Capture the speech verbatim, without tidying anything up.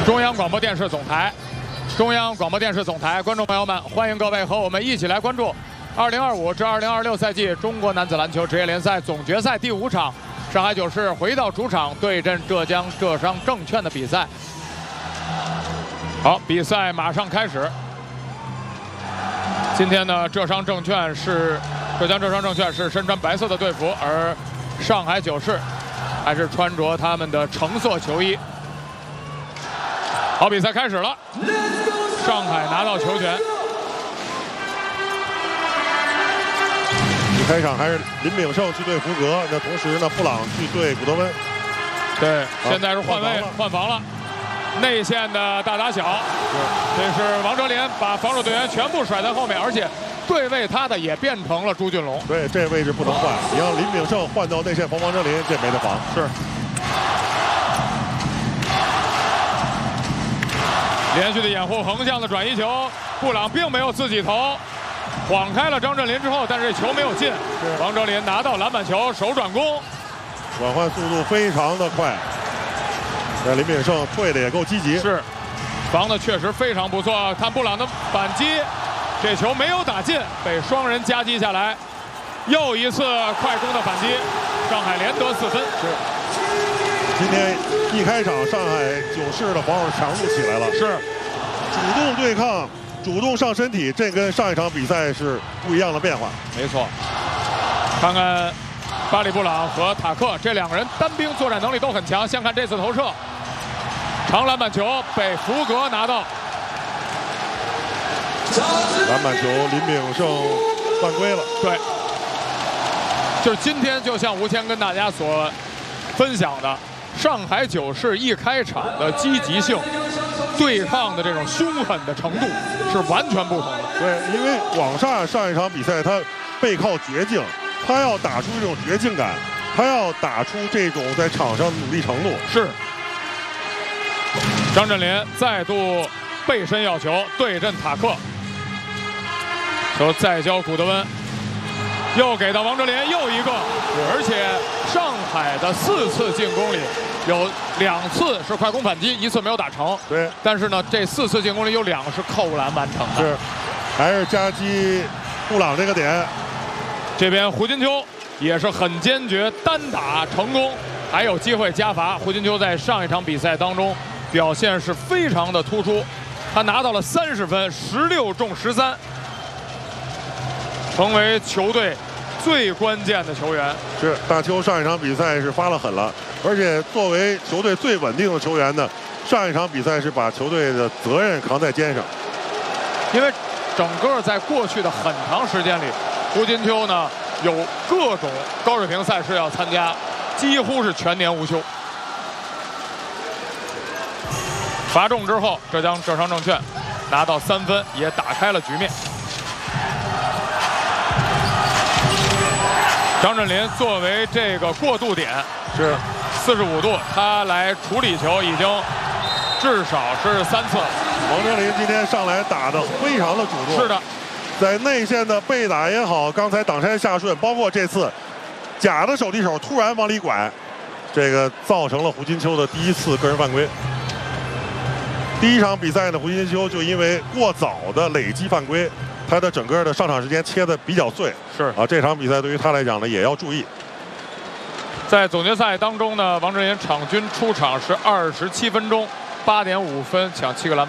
中央广播电视总台，中央广播电视总台，观众朋友们，欢迎各位和我们一起来关注二零二五至二零二六赛季中国男子篮球职业联赛总决赛第五场，上海九市回到主场对阵浙江浙商证券的比赛。好，比赛马上开始。今天呢，浙商证券是浙江浙商证券是身穿白色的队服，而上海九市还是穿着他们的橙色球衣。好，比赛开始了，上海拿到球权。 一开场还是林炳胜去对福格，那同时呢，布朗去对古德温。 对，现在是换位换防了。内线的大打小，这是王哲林把防守队员全部甩在后面，而且对位他的也变成了朱俊龙。 对，这位置不能换，你让林炳胜换到内线防王哲林，这没得防。 是。连续的掩护，横向的转移球，布朗并没有自己投，晃开了张镇麟之后，但是球没有进。王哲林拿到篮板球，手转攻， 转换速度非常的快。那林炳胜退的也够积极， 是，防的确实非常不错。看布朗的反击，这球没有打进，被双人夹击下来。又一次快攻的反击，上海连得四分。 是，今天一开场，上海九市的防守强度起来了， 是， 主动对抗，主动上身体，这跟上一场比赛是不一样的变化。 没错，看看巴里布朗和塔克这两个人单兵作战能力都很强。先看这次投射。长篮板球被福格拿到， 篮板球林炳胜犯规了。 对，就是今天就像吴谦跟大家所分享的，上海九市一开场的积极性、对抗的这种凶狠的程度是完全不同的。 对，因为广厦上一场比赛他背靠绝境，他要打出这种绝境感，他要打出这种在场上的努力程度。 是。张镇麟再度背身要球对阵塔克，球再交古德温，又给到王哲林，又一个，而且上海的四次进攻里有两次是快攻反击，一次没有打成。 对， 但是呢，这四次进攻里有两个是扣篮完成的。 是，还是夹击布朗这个点。 这边胡金秋也是很坚决，单打成功，还有机会加罚。胡金秋在上一场比赛当中表现是非常的突出，他拿到了三十分，十六中十三，成为球队最关键的球员。 是，大邱上一场比赛是发了狠了，而且作为球队最稳定的球员呢，上一场比赛是把球队的责任扛在肩上。 因为整个在过去的很长时间里，胡金秋呢有各种高水平赛事要参加，几乎是全年无休。罚中之后，浙江浙商证券拿到三分，也打开了局面。张镇麟作为这个过渡点， 是四十五度，他来处理球已经至少是三次。 王哲林今天上来打得非常的主动， 是的， 在内线的背打也好，刚才挡拆下顺，包括这次假的手递手突然往里拐，这个造成了胡金秋的第一次个人犯规。第一场比赛呢，胡金秋就因为过早的累积犯规，他的整个的上场时间切的比较碎。 是啊，这场比赛对于他来讲呢，也要注意。 在总决赛当中呢，王哲林场均出场是二十七分钟，八点五分，抢七个篮板。